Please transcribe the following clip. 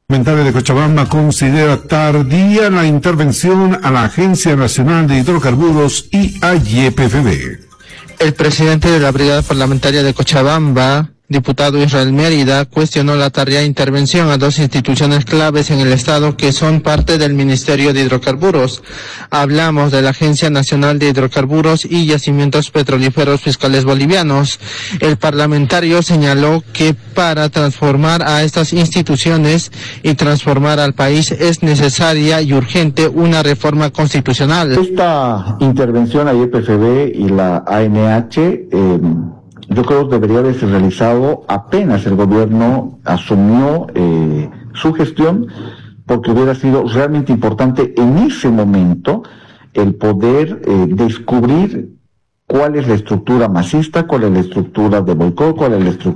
Parlamentario de Cochabamba considera tardía la intervención a la Agencia Nacional de Hidrocarburos y a YPFB. El presidente de la Brigada Parlamentaria de Cochabamba, diputado Israel Mérida, cuestionó la tardía intervención a dos instituciones claves en el Estado que son parte del Ministerio de Hidrocarburos. Hablamos de la Agencia Nacional de Hidrocarburos y Yacimientos Petrolíferos Fiscales Bolivianos. El parlamentario señaló que para transformar a estas instituciones y transformar al país es necesaria y urgente una reforma constitucional. Esta intervención a YPFB y la ANH yo creo que debería haberse realizado apenas el gobierno asumió su gestión, porque hubiera sido realmente importante en ese momento el poder descubrir cuál es la estructura masista, cuál es la estructura de boicot, cuál es la estructura